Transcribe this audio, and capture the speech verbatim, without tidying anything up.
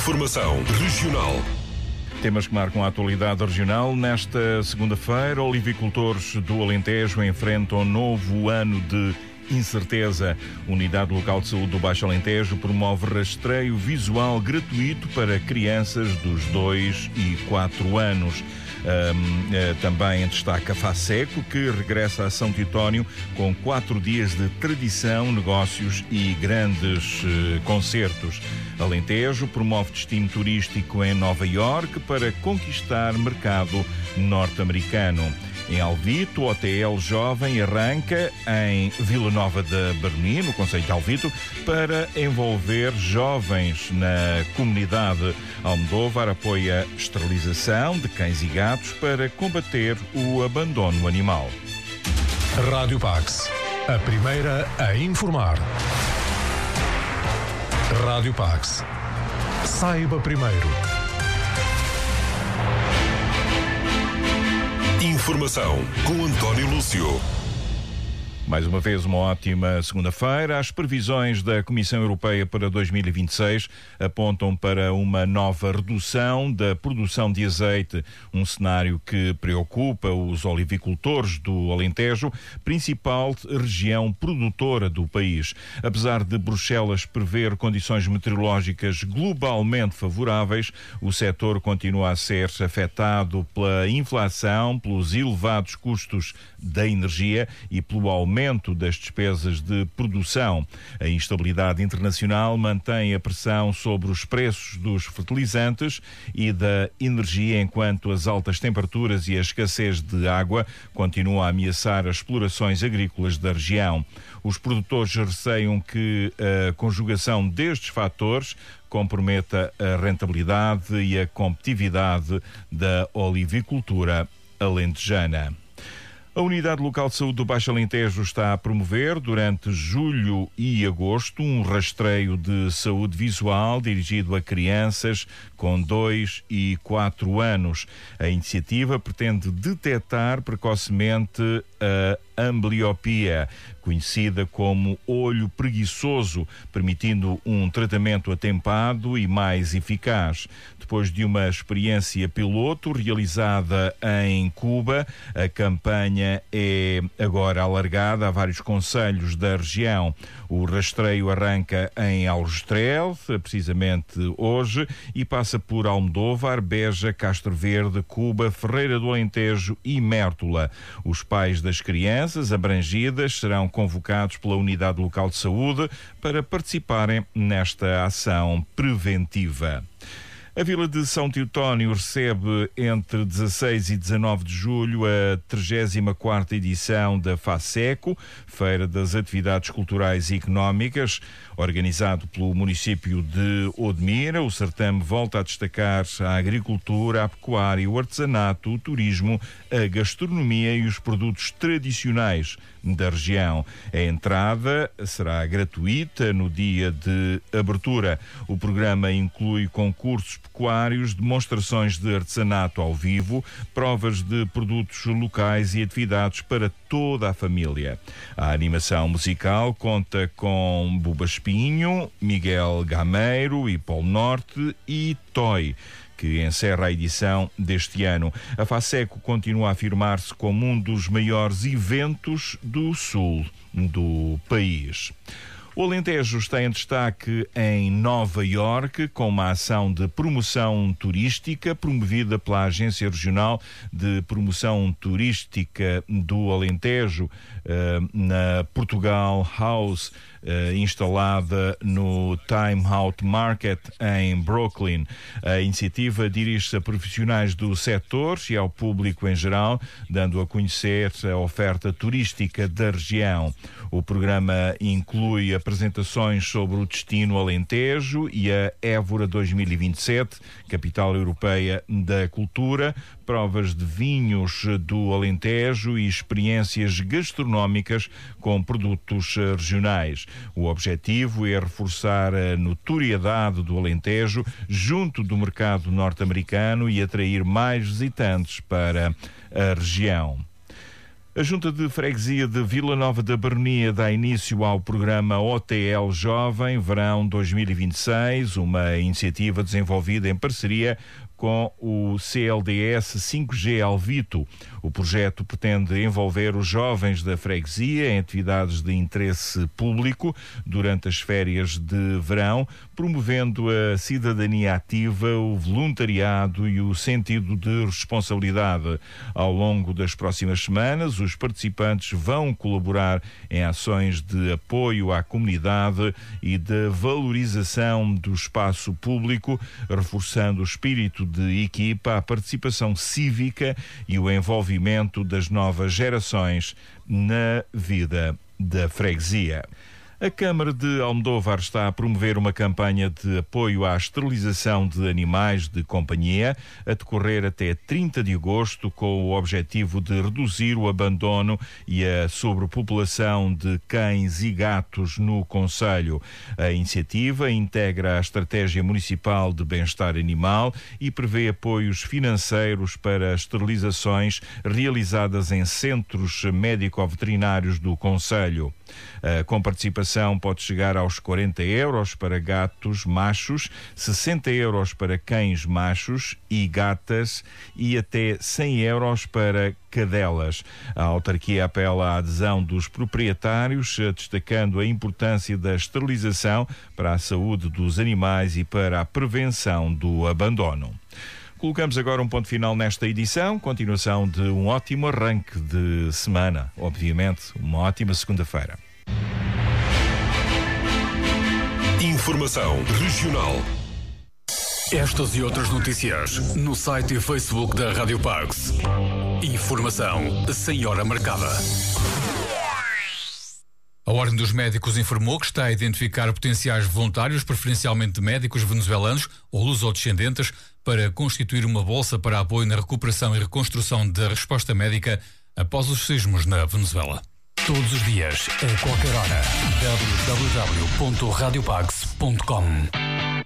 Informação regional. Temas que marcam a atualidade regional. Nesta segunda-feira, olivicultores do Alentejo enfrentam um novo ano de incerteza. Unidade Local de Saúde do Baixo Alentejo promove rastreio visual gratuito para crianças dos dois e quatro anos. Um, uh, também destaca a FASECO, que regressa a São Titónio com quatro dias de tradição, negócios e grandes uh, concertos. Alentejo promove destino turístico em Nova Iorque para conquistar mercado norte-americano. Em Alvito, o Hotel Jovem arranca em Vila Nova da Baronia, no concelho de Alvito, para envolver jovens na comunidade. Almodóvar apoia esterilização de cães e gatos para combater o abandono animal. Rádio Pax, a primeira a informar. Rádio Pax. Saiba primeiro. Informação com António Lúcio. Mais uma vez, uma ótima segunda-feira. As previsões da Comissão Europeia para dois mil e vinte e seis apontam para uma nova redução da produção de azeite, um cenário que preocupa os olivicultores do Alentejo, principal região produtora do país. Apesar de Bruxelas prever condições meteorológicas globalmente favoráveis, o setor continua a ser afetado pela inflação, pelos elevados custos da energia e pelo aumento das despesas de produção. A instabilidade internacional mantém a pressão sobre os preços dos fertilizantes e da energia, enquanto as altas temperaturas e a escassez de água continuam a ameaçar as explorações agrícolas da região. Os produtores receiam que a conjugação destes fatores comprometa a rentabilidade e a competitividade da olivicultura alentejana. A Unidade Local de Saúde do Baixo Alentejo está a promover, durante julho e agosto, um rastreio de saúde visual dirigido a crianças com dois e quatro anos. A iniciativa pretende detectar precocemente a ambliopia, conhecida como olho preguiçoso, permitindo um tratamento atempado e mais eficaz. Depois de uma experiência piloto realizada em Cuba, a campanha é agora alargada a vários concelhos da região. O rastreio arranca em Aljustrel, precisamente hoje, e passa por Almodóvar, Beja, Castro Verde, Cuba, Ferreira do Alentejo e Mértola. Os pais das crianças abrangidas serão convocados pela Unidade Local de Saúde para participarem nesta ação preventiva. A Vila de São Titónio recebe entre dezasseis e dezanove de julho a trigésima quarta edição da FASECO, Feira das Atividades Culturais e Económicas, organizado pelo município de Odmira. O certame volta a destacar a agricultura, a pecuária, o artesanato, o turismo, a gastronomia e os produtos tradicionais da região. A entrada será gratuita no dia de abertura. O programa inclui concursos pecuários, demonstrações de artesanato ao vivo, provas de produtos locais e atividades para toda a família. A animação musical conta com Buba Espinho, Miguel Gameiro e Polo Norte e Toy, que encerra a edição deste ano. A FASECO continua a afirmar-se como um dos maiores eventos do sul do país. O Alentejo está em destaque em Nova Iorque, com uma ação de promoção turística promovida pela Agência Regional de Promoção Turística do Alentejo, na Portugal House, instalada no Time Out Market em Brooklyn. A iniciativa dirige-se a profissionais do setor e ao público em geral, dando a conhecer a oferta turística da região. O programa inclui apresentações sobre o destino Alentejo e a Évora dois mil e vinte e sete, capital europeia da cultura, provas de vinhos do Alentejo e experiências gastronómicas com produtos regionais. O objetivo é reforçar a notoriedade do Alentejo junto do mercado norte-americano e atrair mais visitantes para a região. A Junta de Freguesia de Vila Nova da Baronia dá início ao programa O T L Jovem Verão dois mil e vinte e seis, uma iniciativa desenvolvida em parceria com o C L D S cinco G Alvito. O projeto pretende envolver os jovens da freguesia em atividades de interesse público durante as férias de verão, promovendo a cidadania ativa, o voluntariado e o sentido de responsabilidade. Ao longo das próximas semanas, os participantes vão colaborar em ações de apoio à comunidade e de valorização do espaço público, reforçando o espírito de equipa, a participação cívica e o envolvimento das novas gerações na vida da freguesia. A Câmara de Almodóvar está a promover uma campanha de apoio à esterilização de animais de companhia, a decorrer até trinta de agosto, com o objetivo de reduzir o abandono e a sobrepopulação de cães e gatos no concelho. A iniciativa integra a Estratégia Municipal de Bem-Estar Animal e prevê apoios financeiros para esterilizações realizadas em centros médico-veterinários do concelho. Com participação pode chegar aos quarenta euros para gatos machos, sessenta euros para cães machos e gatas e até cem euros para cadelas. A autarquia apela à adesão dos proprietários, destacando a importância da esterilização para a saúde dos animais e para a prevenção do abandono. Colocamos agora um ponto final nesta edição, continuação de um ótimo arranque de semana, obviamente, uma ótima segunda-feira. Informação regional. Estas e outras notícias no site e Facebook da Rádio Pax. Informação sem hora marcada. A Ordem dos Médicos informou que está a identificar potenciais voluntários, preferencialmente médicos venezuelanos ou lusodescendentes, para constituir uma bolsa para apoio na recuperação e reconstrução da resposta médica após os sismos na Venezuela. Todos os dias, a qualquer hora. w w w ponto radiopax ponto com